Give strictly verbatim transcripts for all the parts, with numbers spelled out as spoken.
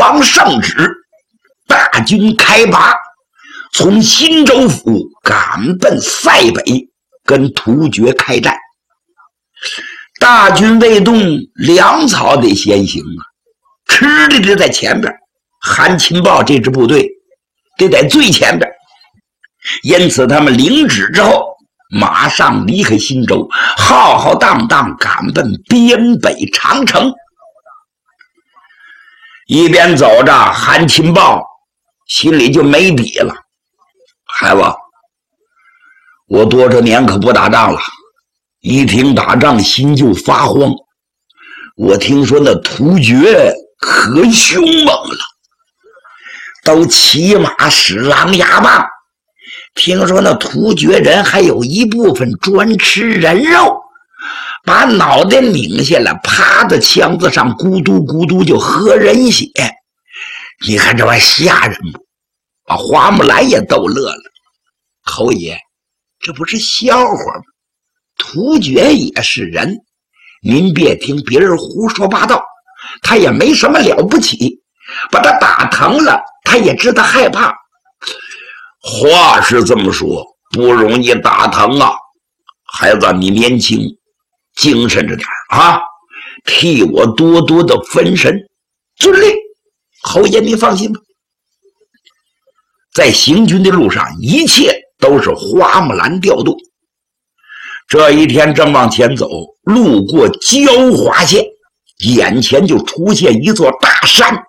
王圣旨，大军开拔，从新州府赶奔塞北，跟突厥开战。大军未动，粮草得先行啊，吃的得在前边，韩擒豹这支部队得在最前边。因此他们领旨之后，马上离开新州，浩浩荡荡赶奔边北长城。一边走着，韩擒豹心里就没底了。孩子，我多少年可不打仗了，一听打仗心就发慌。我听说那突厥可凶猛了，都骑马使狼牙棒，听说那突厥人还有一部分专吃人肉，把脑袋拧下来，趴在枪子上咕嘟咕嘟就喝人血。你看这玩意吓人不？把花木兰也逗乐了。侯爷，这不是笑话吗？突厥也是人，您别听别人胡说八道，他也没什么了不起，把他打疼了他也知道害怕。话是这么说，不容易打疼啊。孩子你年轻，精神着点啊，替我多多的分神。遵令。侯爷你放心吧。在行军的路上，一切都是花木兰调度。这一天正往前走，路过焦华县，眼前就出现一座大山，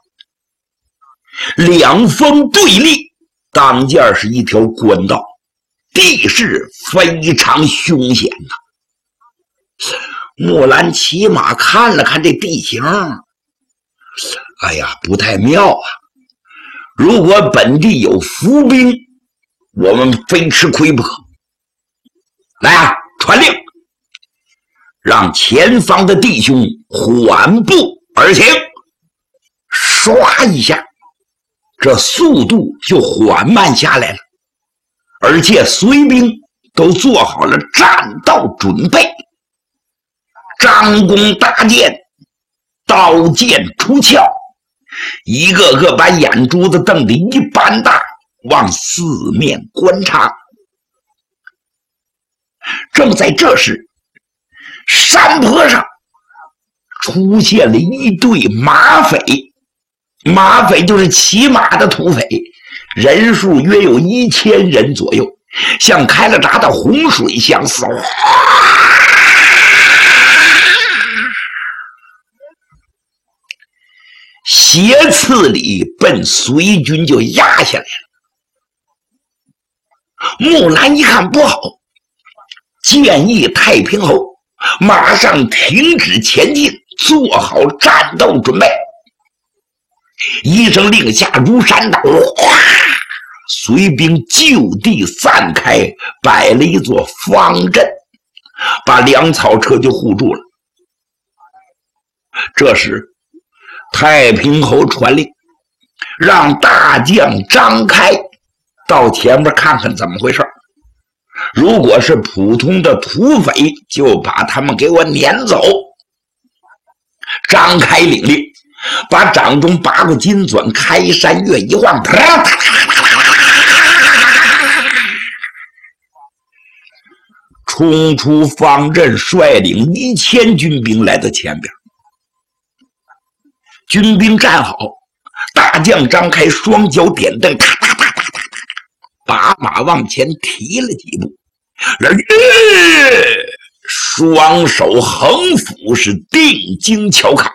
两峰对立，当间是一条官道，地势非常凶险呐、啊。木兰骑马看了看这地形，哎呀，不太妙啊！如果本地有伏兵，我们非吃亏不可。来啊，传令，让前方的弟兄缓步而行。唰一下，这速度就缓慢下来了，而且随兵都做好了战斗准备，张弓搭箭，刀剑出鞘，一个个把眼珠子瞪得一般大，往四面观察。正在这时，山坡上出现了一队马匪，马匪就是骑马的土匪，人数约有一千人左右，像开了闸的洪水相似，斜刺里奔随军就压下来了。木兰一看不好，建议太平侯马上停止前进，做好战斗准备。一声令下，如山倒，随兵就地散开，摆了一座方阵，把粮草车就护住了。这时太平侯传令，让大将张开到前面看看怎么回事。如果是普通的土匪，就把他们给我撵走。张开领令，把掌中八个金钻开山月一晃，冲出方阵，率领一千军兵来到前边。军兵站好，大将张开双脚点蹬，咔咔咔咔咔，把马往前提了几步，然后双手横斧是定睛瞧看。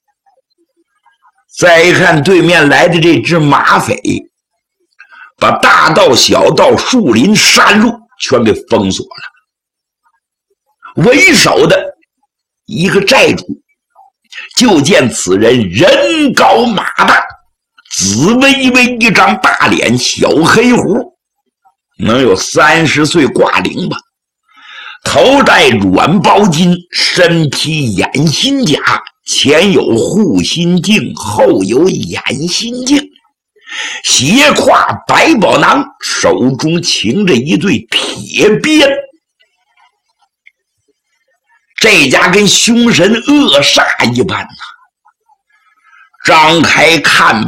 再看对面来的这只马匪，把大道小道树林山路全给封锁了。为首的一个寨主就见此人人高马大，紫微微一张大脸，小黑胡，能有三十岁挂零吧，头戴软包巾，身披掩心甲，前有护心镜，后有掩心镜，斜挎百宝囊，手中擎着一对铁鞭。这家跟凶神恶煞一般呐、啊！张开看